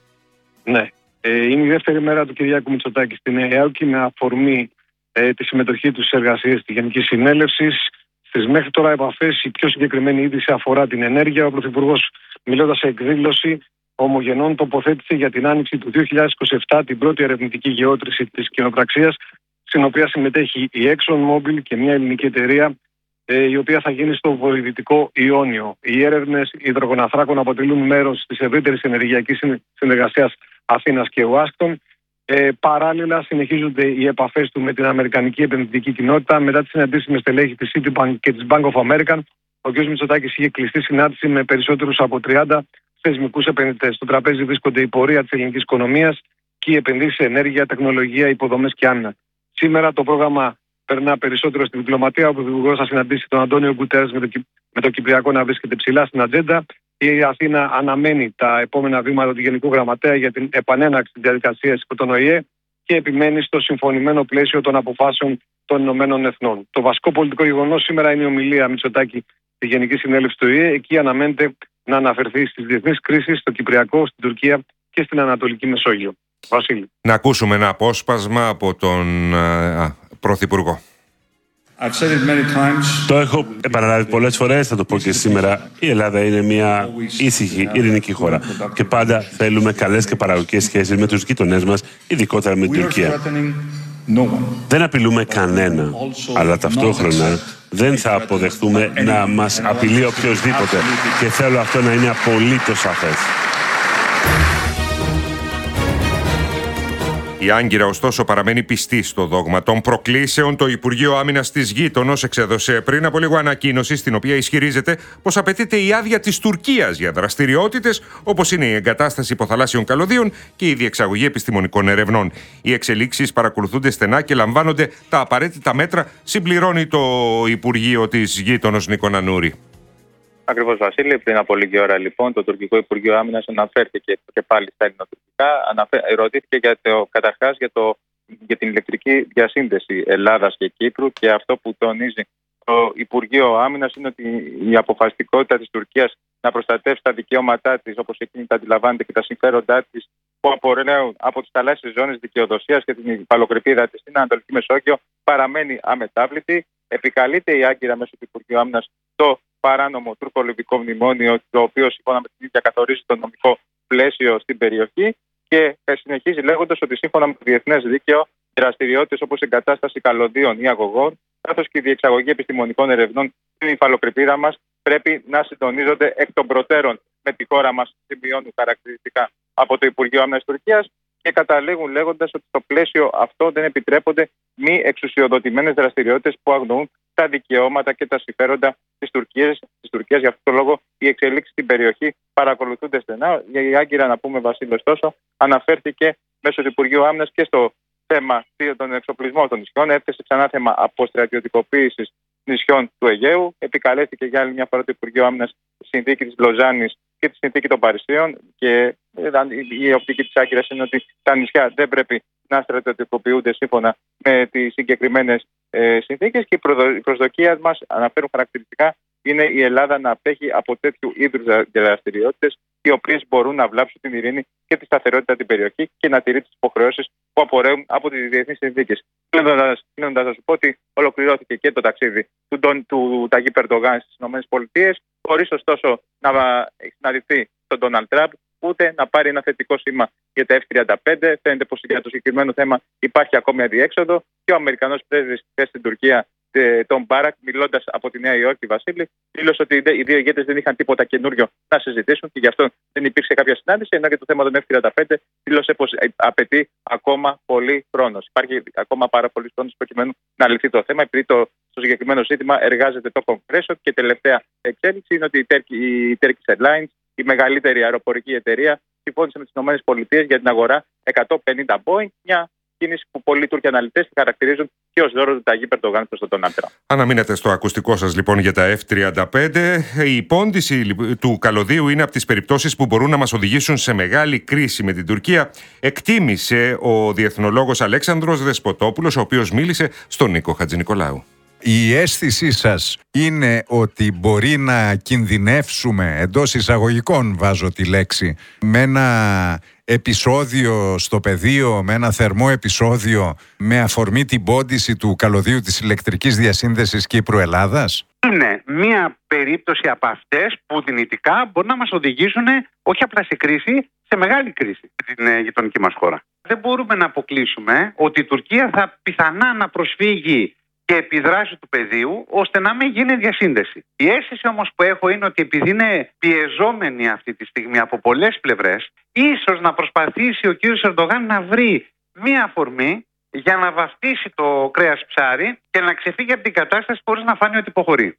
Ναι. Είναι η δεύτερη μέρα του Κυριάκου Μητσοτάκη στη Νέα Υόρκη με αφορμή τη συμμετοχή του στις εργασίες της Γενικής Συνέλευσης. Στις μέχρι τώρα επαφές, η πιο συγκεκριμένη είδηση αφορά την ενέργεια. Ο Πρωθυπουργός, μιλώντας σε εκδήλωση ομογενών, τοποθέτησε για την άνοιξη του 2027 την πρώτη ερευνητική γεώτρηση της κοινοπραξίας, στην οποία συμμετέχει η ExxonMobil και μια ελληνική εταιρεία, η οποία θα γίνει στο βορειοδυτικό Ιόνιο. Οι έρευνες υδρογοναθράκων αποτελούν μέρος της ευρύτερης ενεργειακής συνεργασίας Αθήνας και Ουάσιγκτον. Παράλληλα, συνεχίζονται οι επαφές του με την Αμερικανική επενδυτική κοινότητα. Μετά τις συναντήσεις με στελέχη της Citibank και της Bank of America, ο κ. Μητσοτάκης είχε κλειστεί συνάντηση με περισσότερους από 30 θεσμικούς επενδυτές. Στο τραπέζι βρίσκονται η πορεία της ελληνικής οικονομίας και οι επενδύσεις σε ενέργεια, τεχνολογία, υποδομές και άμυνα. Σήμερα το πρόγραμμα περνά περισσότερο στην διπλωματία. Ο Πρωθυπουργός θα συναντήσει τον Αντώνιο Γκουτέρες με το Κυπριακό να βρίσκεται ψηλά στην ατζέντα. Η Αθήνα αναμένει τα επόμενα βήματα του Γενικού Γραμματέα για την επανέναρξη της διαδικασίας υπό τον ΟΗΕ και επιμένει στο συμφωνημένο πλαίσιο των αποφάσεων των Ηνωμένων Εθνών. Το βασικό πολιτικό γεγονός σήμερα είναι η ομιλία Μητσοτάκη στη Γενική Συνέλευση του ΟΗΕ. Εκεί αναμένεται να αναφερθεί στις διεθνείς κρίσεις, στο Κυπριακό, στην Τουρκία και στην Ανατολική Μεσόγειο. Βασίλη. Να ακούσουμε ένα απόσπασμα από τον Πρωθυπουργό. Το έχω επαναλάβει πολλές φορές, θα το πω και σήμερα. Η Ελλάδα είναι μια ήσυχη, ειρηνική χώρα. Και πάντα θέλουμε καλές και παραγωγικές σχέσεις με τους γείτονές μας, ειδικότερα με την Τουρκία. Δεν απειλούμε κανένα, αλλά ταυτόχρονα δεν θα αποδεχτούμε να μας απειλεί οποιοσδήποτε. Και θέλω αυτό να είναι απολύτως σαφές. Η Άγκυρα, ωστόσο, παραμένει πιστή στο δόγμα των προκλήσεων. Το Υπουργείο Άμυνας της γείτονος εξέδωσε πριν από λίγο ανακοίνωση, στην οποία ισχυρίζεται πως απαιτείται η άδεια της Τουρκίας για δραστηριότητες όπως είναι η εγκατάσταση υποθαλάσσιων καλωδίων και η διεξαγωγή επιστημονικών ερευνών. Οι εξελίξεις παρακολουθούνται στενά και λαμβάνονται τα απαραίτητα μέτρα, συμπληρώνει το Υπουργείο της γείτονος Νίκο Νανούρη. Ακριβώς, Βασίλη. Πριν από λίγη ώρα, λοιπόν, το τουρκικό Υπουργείο Άμυνας αναφέρθηκε και πάλι στα ελληνοτουρκικά. Ρωτήθηκε καταρχάς για την ηλεκτρική διασύνδεση Ελλάδας και Κύπρου, και αυτό που τονίζει το Υπουργείο Άμυνας είναι ότι η αποφασιστικότητα της Τουρκίας να προστατεύσει τα δικαιώματά της, όπως εκείνη τα αντιλαμβάνεται, και τα συμφέροντά της που απορρέουν από τις θαλάσσιες ζώνες δικαιοδοσίας και την υφαλοκρηπίδα της στην Ανατολική Μεσόγειο, παραμένει αμετάβλητη. Επικαλείται η Άγκυρα μέσω του Υπουργείου Άμυνας το παράνομο τουρκο-λιβικό μνημόνιο, το οποίο σύμφωνα με την ίδια καθορίζει το νομικό πλαίσιο στην περιοχή, και συνεχίζει λέγοντας ότι σύμφωνα με το διεθνές δίκαιο, δραστηριότητες όπως η εγκατάσταση καλωδίων ή αγωγών, καθώς και η διεξαγωγή επιστημονικών ερευνών στην υφαλοκρηπίδα μας, πρέπει να συντονίζονται εκ των προτέρων με τη χώρα μας, σημειώνουν χαρακτηριστικά από το Υπουργείο Άμυνας Τουρκίας. και καταλήγουν λέγοντας ότι στο πλαίσιο αυτό δεν επιτρέπονται μη εξουσιοδοτημένες δραστηριότητες που αγνοούν τα δικαιώματα και τα συμφέροντα της Τουρκίας. Γι' αυτό το λόγο οι εξελίξεις στην περιοχή παρακολουθούνται στενά. Η Άγκυρα, να πούμε, Βασίλη, ωστόσο, αναφέρθηκε μέσω του Υπουργείου Άμυνας και στο θέμα των εξοπλισμών των νησιών. Έθεσε ξανά θέμα αποστρατιωτικοποίησης νησιών του Αιγαίου. Επικαλέστηκε για άλλη μια φορά το Υπουργείο Άμυνας τη συνθήκη της Λοζάνης και τη συνθήκη των Παρισίων. Και η οπτική της Άγκυρας είναι ότι τα νησιά δεν πρέπει να στρατιωτικοποιούνται σύμφωνα με τις συγκεκριμένες συνθήκες. Και η προσδοκία μας, αναφέρουν χαρακτηριστικά, είναι η Ελλάδα να απέχει από τέτοιου είδους δραστηριότητες, οι οποίες μπορούν να βλάψουν την ειρήνη και τη σταθερότητα στην περιοχή και να τηρεί τις υποχρεώσεις που απορρέουν από τις διεθνείς συνθήκες. Κλείνοντας, να σου πω ότι ολοκληρώθηκε και το ταξίδι του Ταγίπ Ερντογάν στις ΗΠΑ, χωρίς ωστόσο να συναντηθεί τον Ντόναλντ Τραμπ, ούτε να πάρει ένα θετικό σήμα για τα F-35. Φαίνεται πως για το συγκεκριμένο θέμα υπάρχει ακόμη αδιέξοδο και ο Αμερικανός πρέσβης στην Τουρκία, τον Μπάρακ, μιλώντας από τη Νέα Υόρκη, Βασίλη, δήλωσε ότι οι δύο ηγέτες δεν είχαν τίποτα καινούριο να συζητήσουν και γι' αυτό δεν υπήρξε κάποια συνάντηση. Ενώ για το θέμα των F-35 δήλωσε πως απαιτεί ακόμα πολύ χρόνο. Υπάρχει ακόμα πάρα πολύ χρόνο προκειμένου να λυθεί το θέμα, επειδή στο συγκεκριμένο ζήτημα εργάζεται το Κογκρέσο. Και τελευταία εξέλιξη είναι ότι η Turkish Airlines, η μεγαλύτερη αεροπορική εταιρεία, συμφώνησε με τις ΗΠΑ για την αγορά 150 Boeing, μια κίνηση που πολλοί Τούρκοι αναλυτές τη χαρακτηρίζουν και ως δώρο του Ταγίπ Ερντογάν προς τον Ντόναλντ Τραμπ. Αναμείνετε στο ακουστικό σας λοιπόν για τα F-35. Η πόντιση του καλωδίου είναι από τις περιπτώσεις που μπορούν να μας οδηγήσουν σε μεγάλη κρίση με την Τουρκία, εκτίμησε ο διεθνολόγος Αλέξανδρος Δεσποτόπουλος, ο οποίος μίλησε στον Νίκο Χατζηνικολάου. Η αίσθησή σας είναι ότι μπορεί να κινδυνεύσουμε, εντός εισαγωγικών βάζω τη λέξη, με ένα επεισόδιο στο πεδίο, με ένα θερμό επεισόδιο με αφορμή την πόντιση του καλωδίου της ηλεκτρικής διασύνδεσης Κύπρου-Ελλάδας? Είναι μία περίπτωση από αυτές που δυνητικά μπορεί να μας οδηγήσουν όχι απλά σε κρίση, σε μεγάλη κρίση στην γειτονική μας χώρα. Δεν μπορούμε να αποκλείσουμε ότι η Τουρκία θα πιθανά να προσφύγει και επιδράσει του πεδίου ώστε να μην γίνει διασύνδεση. Η αίσθηση όμως που έχω είναι ότι επειδή είναι πιεζόμενη αυτή τη στιγμή από πολλές πλευρές, ίσως να προσπαθήσει ο κύριος Ερντογάν να βρει μία αφορμή για να βαφτίσει το κρέας ψάρι και να ξεφύγει από την κατάσταση χωρίς να φάνει ότι υποχωρεί.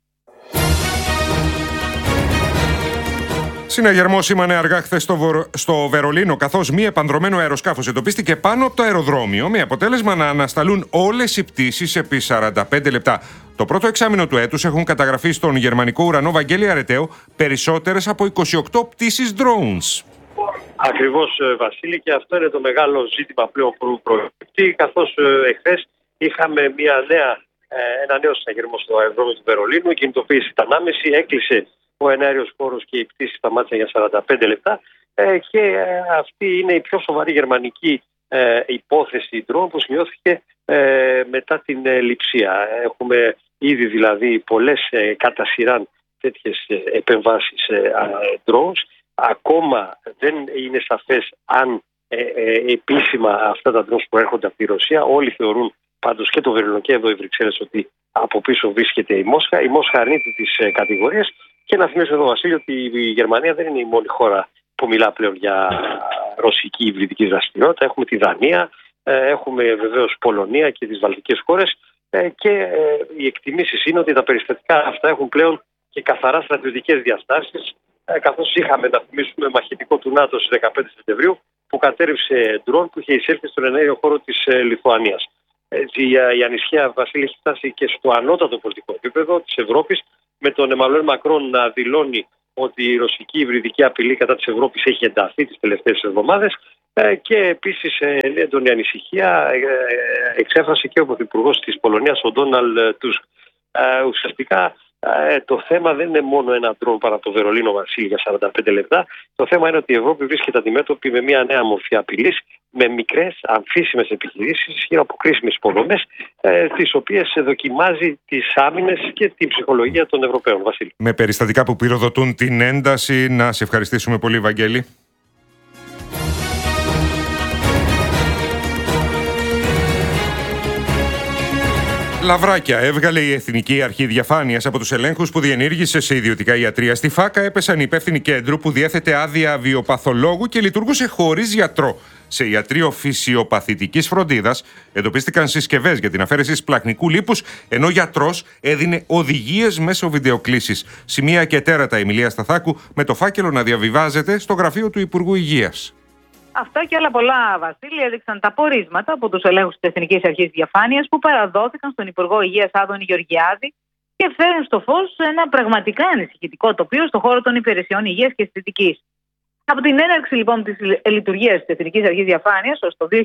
Συναγερμό σήμανε αργά χθες στο Βερολίνο, καθώς μη επανδρωμένο αεροσκάφος εντοπίστηκε πάνω από το αεροδρόμιο, με αποτέλεσμα να ανασταλούν όλες οι πτήσεις επί 45 λεπτά. Το πρώτο εξάμηνο του έτους έχουν καταγραφεί στον γερμανικό ουρανό Βαγγέλη Αρετέου περισσότερες από 28 πτήσεις drones. Ακριβώς, Βασίλη, και αυτό είναι το μεγάλο ζήτημα πλέον που προκύπτει, καθώς εχθές είχαμε ένα νέο συναγερμό στο αεροδρόμιο του Βερολίνου, η κινητοποίηση ήταν άμεση, έκλεισε ο εναέριος χώρος και η πτήση σταμάτησε για 45 λεπτά και αυτή είναι η πιο σοβαρή γερμανική υπόθεση drone που σημειώθηκε μετά την λειψία. Έχουμε ήδη δηλαδή πολλές κατά σειράν τέτοιες επεμβάσεις drones. Ακόμα δεν είναι σαφές αν επίσημα αυτά τα drones προέρχονται από τη Ρωσία. Όλοι θεωρούν πάντως, και το Βερολίνο και εδώ οι Βρυξέλλες, ότι από πίσω βρίσκεται η Μόσχα. Η Μόσχα αρνείται τις κατηγορίες. Και να θυμίσω εδώ, Βασίλειο, ότι η Γερμανία δεν είναι η μόνη χώρα που μιλά πλέον για ρωσική υβριδική δραστηριότητα. Έχουμε τη Δανία, έχουμε βεβαίως Πολωνία και τις βαλτικές χώρες και οι εκτιμήσεις είναι ότι τα περιστατικά αυτά έχουν πλέον και καθαρά στρατιωτικές διαστάσεις, καθώς είχαμε, να θυμίσουμε, μαχητικό του ΝΑΤΟ στις 15 Σεπτεμβρίου που κατέρριψε ντρόν που είχε εισέλθει στον εναέριο χώρο της Λιθουανίας. Η ανησυχία, Βασίλη, έχει φτάσει και στο ανώτατο πολιτικό επίπεδο της Ευρώπης, με τον Εμμανουέλ Μακρόν να δηλώνει ότι η ρωσική υβριδική απειλή κατά της Ευρώπης έχει ενταθεί τις τελευταίες εβδομάδες και επίσης έντονη ανησυχία εξέφρασε και ο Πρωθυπουργός της Πολωνίας, ο Ντόναλντ Τούσκ. Ουσιαστικά το θέμα δεν είναι μόνο ένα ντρόν παρά το Βερολίνο, Βασίλη, για 45 λεπτά. Το θέμα είναι ότι η Ευρώπη βρίσκεται αντιμέτωπη με μια νέα μορφή απειλής, με μικρές αμφίσιμες επιχειρήσεις γύρω από κρίσιμες υποδομές, τις οποίες δοκιμάζει τις άμυνες και την ψυχολογία των Ευρωπαίων, Βασίλη. Με περιστατικά που πυροδοτούν την ένταση, να σε ευχαριστήσουμε πολύ, Βαγγέλη. Λαβράκια έβγαλε η Εθνική Αρχή Διαφάνειας από τους ελέγχους που διενήργησε σε ιδιωτικά ιατρεία. Στη Φάκα έπεσαν οι υπεύθυνοι κέντρου που διέθετε άδεια βιοπαθολόγου και λειτουργούσε χωρίς γιατρό. Σε ιατρείο φυσιοπαθητικής φροντίδας εντοπίστηκαν συσκευές για την αφαίρεση σπλαχνικού λίπους, ενώ ο γιατρός έδινε οδηγίες μέσω βιντεοκλήσης. Σημεία και τέρατα η Μιλία Σταθάκου με το φάκελο να διαβιβάζεται στο γραφείο του Υπουργού Υγείας. Αυτά και άλλα πολλά, Βασίλη, έδειξαν τα πορίσματα από τους ελέγχους της Εθνικής Αρχής Διαφάνειας που παραδόθηκαν στον Υπουργό Υγείας Άδωνη Γεωργιάδη και φέρνουν στο φως ένα πραγματικά ανησυχητικό τοπίο στον χώρο των υπηρεσιών υγείας και αισθητικής. Από την έναρξη λοιπόν της λειτουργίας της Εθνικής Αρχής Διαφάνειας ως το 2026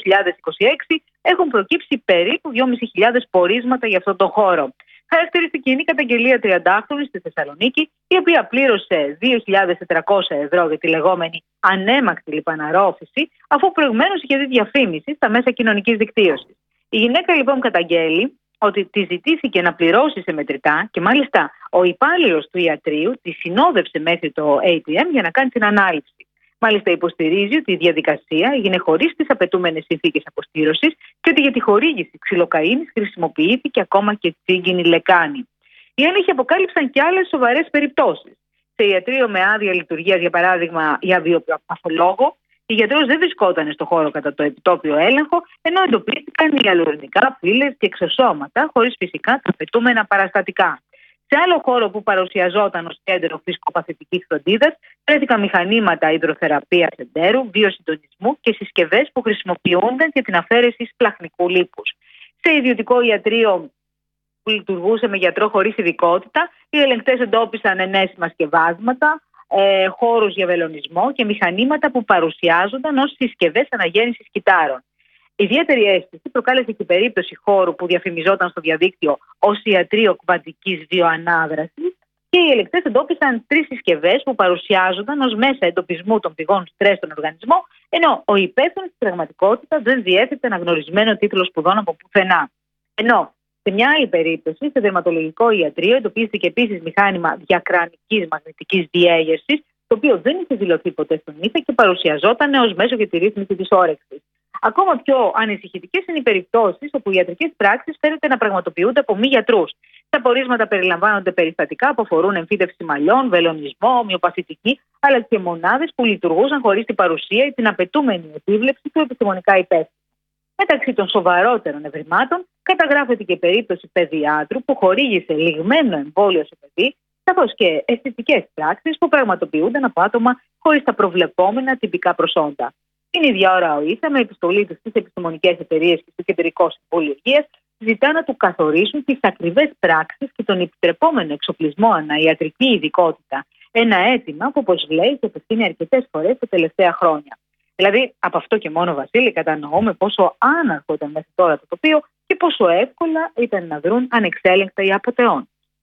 έχουν προκύψει περίπου 2.500 πορίσματα για αυτόν τον χώρο. Χαρακτηριστική είναι η καταγγελία 30χρονη στη Θεσσαλονίκη, η οποία πλήρωσε 2.400 ευρώ για τη λεγόμενη ανέμακτη λιπαναρρόφηση, αφού προηγουμένως είχε δει διαφήμιση στα μέσα κοινωνικής δικτύωσης. Η γυναίκα λοιπόν καταγγέλει ότι τη ζητήθηκε να πληρώσει σε μετρητά και μάλιστα ο υπάλληλος του ιατρείου τη συνόδευσε μέχρι το ATM για να κάνει την ανάληψη. Μάλιστα υποστηρίζει ότι η διαδικασία έγινε χωρίς τις απαιτούμενες συνθήκες αποστήρωσης και ότι για τη χορήγηση ξυλοκαΐνης χρησιμοποιήθηκε ακόμα και τσίγκινη λεκάνη. Οι έλεγχοι αποκάλυψαν και άλλες σοβαρές περιπτώσεις. Σε ιατρείο με άδεια λειτουργίας, για παράδειγμα για βιοπαθολόγο, η γιατρός δεν βρισκόταν στο χώρο κατά το επιτόπιο έλεγχο, ενώ εντοπίστηκαν ιαλουρονικά, πύλες και εξωσώματα, χωρίς φυσικά τα απαιτούμενα παραστατικά. Σε άλλο χώρο που παρουσιαζόταν ως κέντρο φυσικοπαθητικής φροντίδας, βρέθηκαν μηχανήματα υδροθεραπείας εντέρου, βιοσυντονισμού και συσκευές που χρησιμοποιούνταν για την αφαίρεση σπλαχνικού λίπους. Σε ιδιωτικό ιατρείο που λειτουργούσε με γιατρό χωρίς ειδικότητα, οι ελεγκτές εντόπισαν ενέσιμα σκευάσματα, χώρους για βελονισμό και μηχανήματα που παρουσιάζονταν ως συσκευές αναγέννησης κυτάρων. Ιδιαίτερη αίσθηση προκάλεσε και η περίπτωση χώρου που διαφημιζόταν στο διαδίκτυο ως ιατρείο κβαντικής βιοανάδρασης και οι ελεγκτές εντόπισαν 3 συσκευές που παρουσιάζονταν ως μέσα εντοπισμού των πηγών στρες στον οργανισμό, ενώ ο υπεύθυνος στην πραγματικότητα δεν διέθετε αναγνωρισμένο τίτλο σπουδών από πουθενά. Ενώ σε μια άλλη περίπτωση, σε δερματολογικό ιατρείο, εντοπίστηκε επίσης μηχάνημα διακρανικής μαγνητικής διέγερσης, το οποίο δεν είχε δηλωθεί ποτέ στον ΙΦΕ και παρουσιαζόταν ως μέσο για τη ρύθμιση της όρεξης. Ακόμα πιο ανησυχητικές είναι οι περιπτώσεις όπου οι ιατρικές πράξεις φαίνεται να πραγματοποιούνται από μη γιατρούς. Τα πορίσματα περιλαμβάνονται περιστατικά που αφορούν εμφύτευση μαλλιών, βελονισμό, ομοιοπαθητική, αλλά και μονάδες που λειτουργούσαν χωρίς την παρουσία ή την απαιτούμενη επίβλεψη του επιστημονικά υπεύθυνου. Μεταξύ των σοβαρότερων ευρημάτων καταγράφεται και η περίπτωση παιδιάτρου που χορήγησε λιγμένο εμβόλιο σε παιδί, καθώς και αισθητικές πράξεις που πραγματοποιούνταν από άτομα χωρίς τα προβλεπόμενα τυπικά προσόντα. Την ίδια ώρα ο ΙΣΑ, με επιστολή του στις επιστημονικές εταιρείες και στο Κεντρικό Συμβούλιο Υγείας, ζητά να του καθορίσουν τις ακριβές πράξεις και τον επιτρεπόμενο εξοπλισμό ανά ιατρική ειδικότητα. Ένα αίτημα που, όπως λέει, σε απευθύνει αρκετές φορές τα τελευταία χρόνια. Δηλαδή, από αυτό και μόνο, Βασίλη, κατανοούμε πόσο άναρχο ήταν μέχρι τώρα το τοπίο και πόσο εύκολα ήταν να δρουν ανεξέλεγκτα οι απατεών.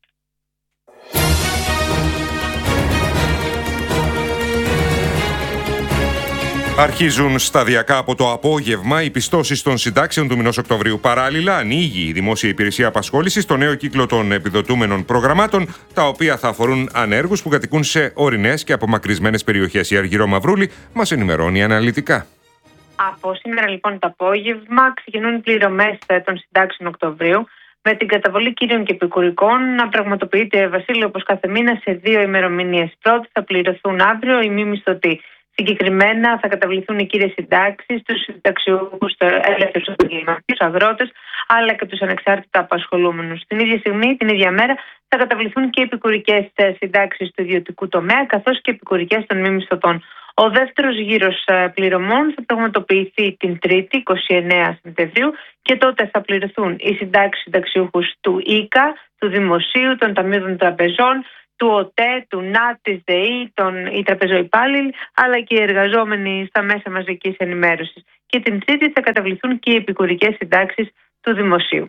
Αρχίζουν σταδιακά από το απόγευμα οι πιστώσεις των συντάξεων του μηνός Οκτωβρίου. Παράλληλα, ανοίγει η Δημόσια Υπηρεσία Απασχόλησης στο νέο κύκλο των επιδοτούμενων προγραμμάτων, τα οποία θα αφορούν ανέργους που κατοικούν σε ορεινές και απομακρυσμένες περιοχές. Η Αργυρό Μαυρούλη μας ενημερώνει αναλυτικά. Από σήμερα λοιπόν το απόγευμα ξεκινούν οι πληρωμές των συντάξεων Οκτωβρίου, με την καταβολή κύριων και επικουρικών να πραγματοποιείται, Βασίλη, όπως κάθε μήνα σε 2 ημερομηνίες. Πρώτη θα πληρωθούν αύριο οι μη μισθωτοί. Συγκεκριμένα θα καταβληθούν οι κύριες συντάξεις, τους συνταξιούχους, ελεύθερους επαγγελματίες, αγρότες, αλλά και τους ανεξάρτητα απασχολούμενους. Την ίδια στιγμή, την ίδια μέρα, θα καταβληθούν και οι επικουρικές συντάξεις του ιδιωτικού τομέα, καθώς και οι επικουρικές των μη μισθωτών. Ο δεύτερος γύρος πληρωμών θα πραγματοποιηθεί την Τρίτη, 29 Σεπτεμβρίου, και τότε θα πληρωθούν οι συντάξεις συνταξιούχους του ΙΚΑ, του Δημοσίου, των Ταμείων των Τραπεζών, του ΟΤΕ, του ΝΑΤ, της ΔΕΗ, οι τραπεζοϊπάλληλοι, αλλά και οι εργαζόμενοι στα μέσα μαζικής ενημέρωσης. Και την Τρίτη θα καταβληθούν και οι επικουρικές συντάξεις του Δημοσίου.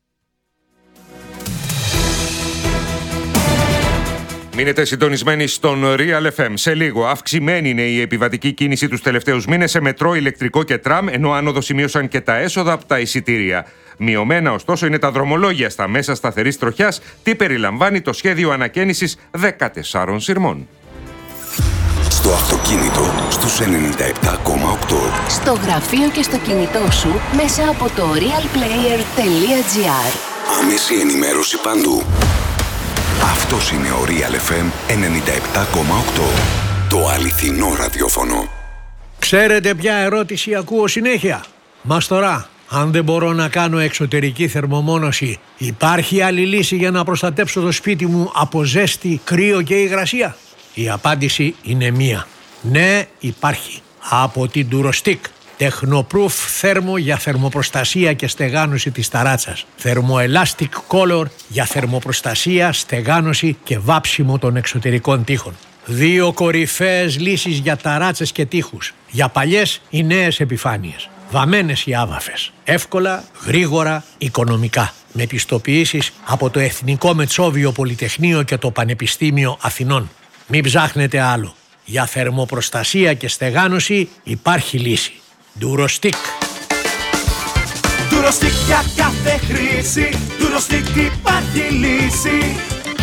Μείνετε συντονισμένοι στον Real FM. Σε λίγο, αυξημένη είναι η επιβατική κίνηση τους τελευταίους μήνες σε μετρό, ηλεκτρικό και τραμ, ενώ άνοδο σημείωσαν και τα έσοδα από τα εισιτήρια. Μειωμένα, ωστόσο, είναι τα δρομολόγια στα μέσα σταθερής τροχιάς. Τι περιλαμβάνει το σχέδιο ανακαίνησης 14 σειρμών. Στο αυτοκίνητο, στους 97,8. Στο γραφείο και στο κινητό σου, μέσα από το realplayer.gr. Άμεση ενημέρωση παντού. Αυτός είναι ο Real FM 97,8. Το αληθινό ραδιόφωνο. Ξέρετε ποια ερώτηση ακούω συνέχεια? Μαστορά, αν δεν μπορώ να κάνω εξωτερική θερμομόνωση, υπάρχει άλλη λύση για να προστατέψω το σπίτι μου από ζέστη, κρύο και υγρασία? Η απάντηση είναι μία. Ναι, υπάρχει. Από την Durostick. Technoproof θέρμο για θερμοπροστασία και στεγάνωση της ταράτσας. Thermoelastic Color για θερμοπροστασία, στεγάνωση και βάψιμο των εξωτερικών τοίχων. 2 κορυφαίες λύσεις για ταράτσες και τοίχους. Για παλιές ή νέες επιφάνειες. Βαμμένες ή άβαφες. Εύκολα, γρήγορα, οικονομικά. Με πιστοποιήσεις από το Εθνικό Μετσόβιο Πολυτεχνείο και το Πανεπιστήμιο Αθηνών. Μην ψάχνετε άλλο. Για θερμοπροστασία και στεγάνωση υπάρχει λύση. Durostick. Durostick για κάθε χρήση. Durostick υπάρχει λύση.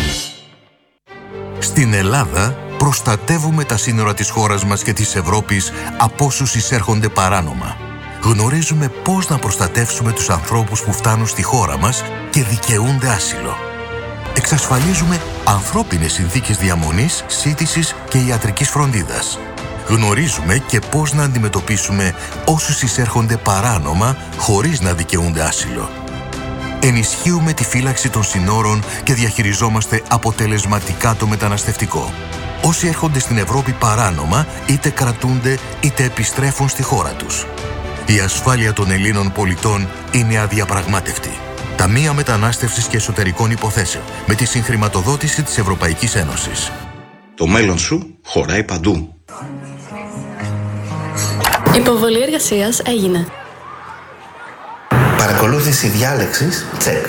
Στην Ελλάδα προστατεύουμε τα σύνορα της χώρας μας και της Ευρώπης από όσους εισέρχονται παράνομα. Γνωρίζουμε πώς να προστατεύσουμε τους ανθρώπους που φτάνουν στη χώρα μας και δικαιούνται άσυλο. Εξασφαλίζουμε ανθρώπινες συνθήκες διαμονής, σύντησης και ιατρικής φροντίδας. Γνωρίζουμε και πώς να αντιμετωπίσουμε όσους εισέρχονται παράνομα χωρίς να δικαιούνται άσυλο. Ενισχύουμε τη φύλαξη των συνόρων και διαχειριζόμαστε αποτελεσματικά το μεταναστευτικό. Όσοι έρχονται στην Ευρώπη παράνομα είτε κρατούνται είτε επιστρέφουν στη χώρα τους. Η ασφάλεια των Ελλήνων πολιτών είναι αδιαπραγμάτευτη. Ταμεία Μετανάστευσης και Εσωτερικών Υποθέσεων με τη συγχρηματοδότηση της Ευρωπαϊκής Ένωσης. Το μέλλον σου χωράει παντού. Υποβολή εργασίας έγινε. Παρακολούθηση διάλεξης, τσεκ.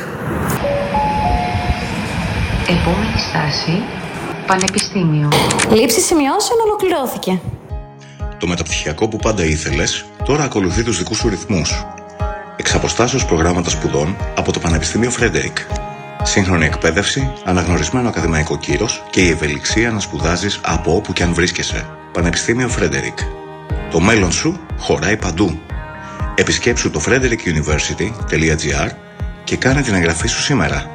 Επόμενη στάση, Πανεπιστήμιο. Λήψη σημειώσεων ολοκληρώθηκε. Το μεταπτυχιακό που πάντα ήθελες, τώρα ακολουθεί τους δικούς σου ρυθμούς. Εξ αποστάσεως προγράμματα σπουδών από το Πανεπιστήμιο Φρέντερικ. Σύγχρονη εκπαίδευση, αναγνωρισμένο ακαδημαϊκό κύρος και η ευελιξία να σπουδάζεις από όπου και αν βρίσκεσαι. Πανεπιστήμιο Φρέντερικ. Το μέλλον σου χωράει παντού. Επισκέψου το frederickuniversity.gr και κάνε την εγγραφή σου σήμερα.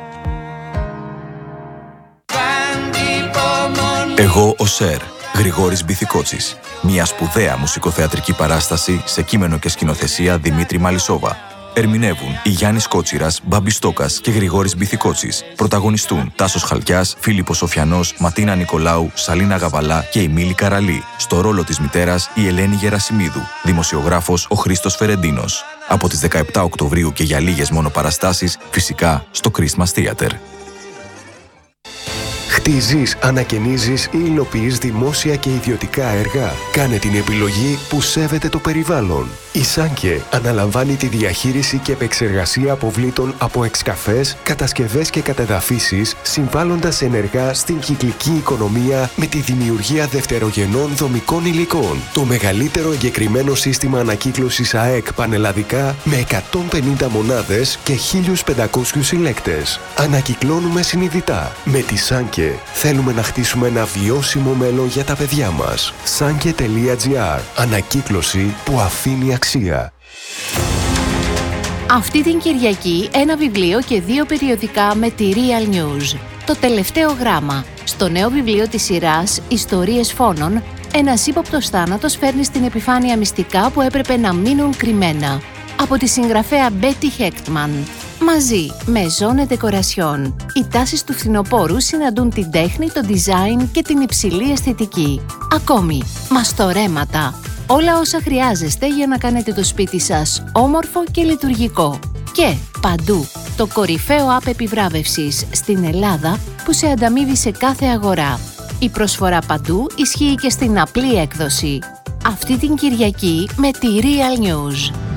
Εγώ ο Σερ, Γρηγόρης Μπιθικότσης. Μια σπουδαία μουσικοθεατρική παράσταση σε κείμενο και σκηνοθεσία Δημήτρη Μαλισσόβα. Ερμηνεύουν η Γιάννης Κότσιρας, Μπάμπης Στόκας και Γρηγόρης Μπιθικότσης. Πρωταγωνιστούν Τάσος Χαλκιάς, Φίλιππος Σοφιανός, Ματίνα Νικολάου, Σαλίνα Γαβαλά και η Μίλη Καραλή. Στο ρόλο της μητέρας η Ελένη Γερασιμίδου. Δημοσιογράφος ο Χρήστος Φερεντίνος. Από τις 17 Οκτωβρίου και για λίγες μόνο παραστάσεις, φυσικά στο Christmas Theater. Χτίζεις, ανακαινίζεις ή υλοποιείς δημόσια και ιδιωτικά έργα. Κάνε την επιλογή που σέβεται το περιβάλλον. Η Σάνκε αναλαμβάνει τη διαχείριση και επεξεργασία αποβλήτων από εξκαφές, κατασκευές και κατεδαφίσεις, συμβάλλοντας ενεργά στην κυκλική οικονομία με τη δημιουργία δευτερογενών δομικών υλικών. Το μεγαλύτερο εγκεκριμένο σύστημα ανακύκλωσης ΑΕΚ πανελλαδικά με 150 μονάδες και 1.500 συλλέκτες. Ανακυκλώνουμε συνειδητά. Με τη Σάνκε θέλουμε να χτίσουμε ένα βιώσιμο μέλλον για τα παιδιά μας. Sanke.gr. Ανακύκλωση που αφήνει αξία. Αυτή την Κυριακή ένα βιβλίο και 2 περιοδικά με τη Real News. Το τελευταίο γράμμα. Στο νέο βιβλίο της σειράς «Ιστορίες φόνων», ένας ύποπτος θάνατος φέρνει στην επιφάνεια μυστικά που έπρεπε να μείνουν κρυμμένα. Από τη συγγραφέα Betty Hechtman. Μαζί με Zone Decoration, οι τάσεις του φθινοπόρου συναντούν την τέχνη, το design και την υψηλή αισθητική. Ακόμη, μαστορέματα. Όλα όσα χρειάζεστε για να κάνετε το σπίτι σας όμορφο και λειτουργικό. Και παντού, το κορυφαίο app επιβράβευσης στην Ελλάδα που σε ανταμείβει σε κάθε αγορά. Η προσφορά παντού ισχύει και στην απλή έκδοση. Αυτή την Κυριακή με τη Real News.